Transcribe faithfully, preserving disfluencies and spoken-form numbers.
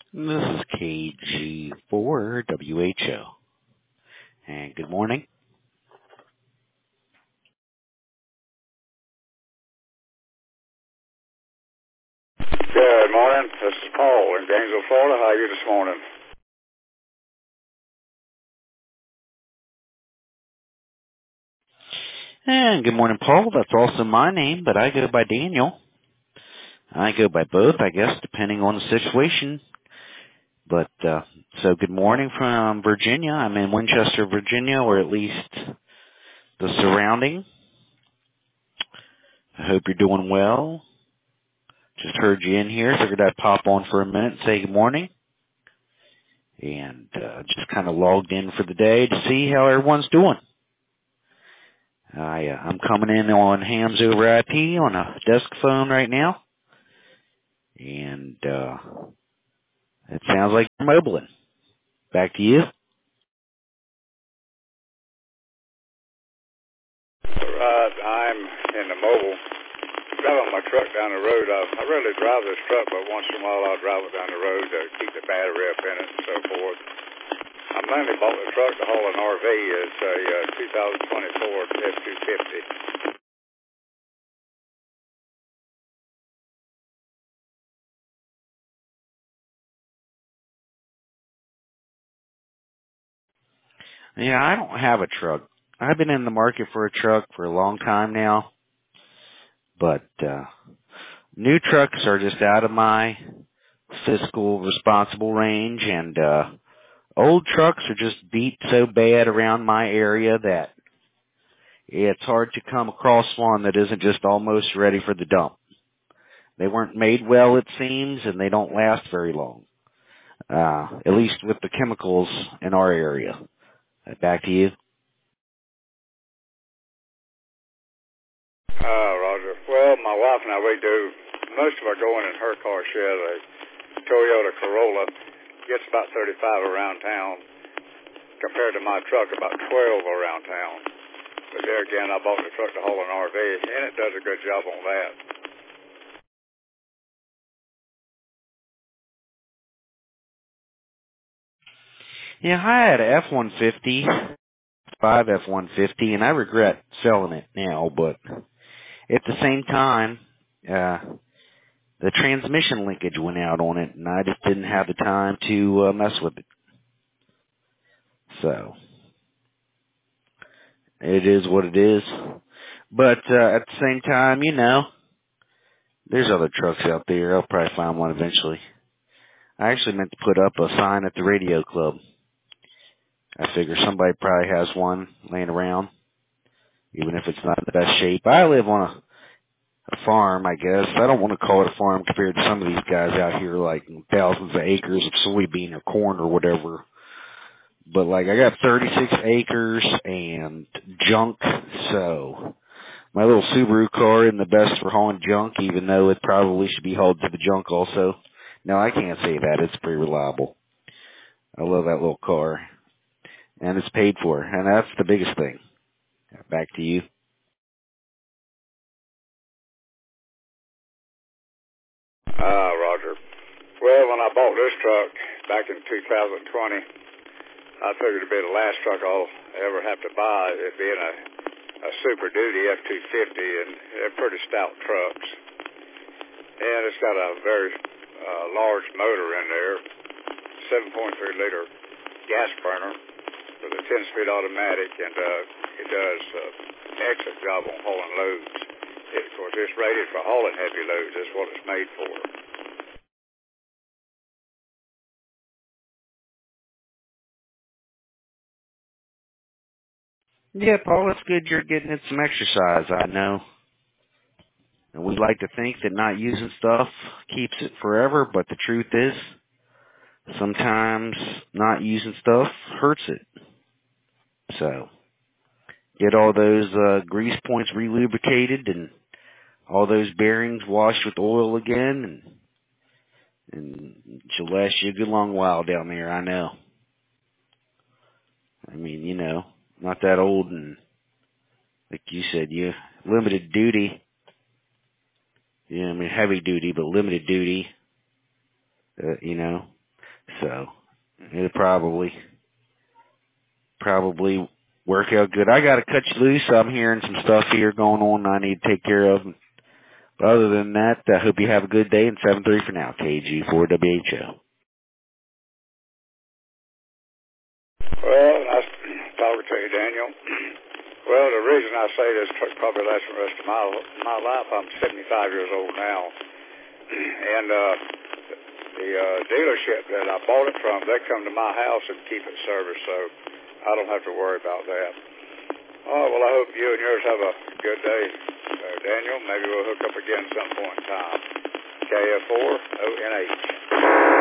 This is K G four W H O. And good morning. Good morning. This is Paul in Gainesville, Florida. How are you this morning? And good morning, Paul. That's also my name, but I go by Daniel. I go by both, I guess, depending on the situation. But, uh, so good morning from Virginia. I'm in Winchester, Virginia, or at least the surrounding. I hope you're doing well. Just heard you in here. Figured I'd pop on for a minute and say good morning. And, uh, just kind of logged in for the day to see how everyone's doing. I, uh, I'm coming in on Hams over I P on a desk phone right now. And, uh, it sounds like you're mobiling. Back to you. Right. I'm in the mobile. Driving my truck down the road. I, I rarely drive this truck, but once in a while I'll drive it down the road to keep the battery up in it and so forth. I mainly bought the truck to haul an R V. It's a uh, two thousand twenty-four F two fifty. Yeah, I don't have a truck. I've been in the market for a truck for a long time now, but, uh, new trucks are just out of my fiscal responsible range, and, uh, old trucks are just beat so bad around my area that it's hard to come across one that isn't just almost ready for the dump. They weren't made well, it seems, and they don't last very long. Uh, at least with the chemicals in our area. Back to you. Uh, Roger. Well, my wife and I, we do most of our going in her car. She has a Toyota Corolla. Gets about thirty-five around town. Compared to my truck, about twelve around town. But there again, I bought the truck to haul an R V, and it does a good job on that. Yeah, I had a F one fifty, five F one fifty, and I regret selling it now, but at the same time, uh, the transmission linkage went out on it, and I just didn't have the time to uh, mess with it. So, it is what it is. But uh, at the same time, you know, there's other trucks out there. I'll probably find one eventually. I actually meant to put up a sign at the radio club. I figure somebody probably has one laying around, even if it's not in the best shape. I live on a, a farm, I guess. I don't want to call it a farm compared to some of these guys out here, like thousands of acres of soybean or corn or whatever. But like, I got thirty-six acres and junk, so my little Subaru car isn't the best for hauling junk, even though it probably should be hauled to the junk also. No, I can't say that. It's pretty reliable. I love that little car. And it's paid for, and that's the biggest thing. Back to you. Ah, Roger. Well, when I bought this truck back in two thousand twenty, I figured it'd be the last truck I'll ever have to buy. It being a, a Super Duty F two fifty, and they're pretty stout trucks. And it's got a very uh, large motor in there, seven point three liter gas burner with a ten speed automatic, and uh, it does uh, an excellent job on hauling loads. It, of course, it's rated for hauling heavy loads. That's what it's made for. Yeah, Paul, it's good you're getting in some exercise, I know. And we like to think that not using stuff keeps it forever, but the truth is, sometimes not using stuff hurts it. So, get all those uh, grease points relubricated and all those bearings washed with oil again, and, and she'll last you a good long while down there, I know. I mean, you know, not that old, and like you said, you limited duty. Yeah, I mean heavy duty, but limited duty. Uh, you know, So it'll probably probably work out good. I got to cut you loose. I'm hearing some stuff here going on I need to take care of. But other than that, I hope you have a good day. And seven three for now, K G four W H O. Well, nice talking to you, Daniel. Well, the reason I say this truck probably lasts the rest of my my life, I'm seventy-five years old now, and uh, the uh, dealership that I bought it from, they come to my house and keep it serviced, so I don't have to worry about that. All right, well, I hope you and yours have a good day, uh, Daniel. Maybe we'll hook up again some point in time. K F four O N H.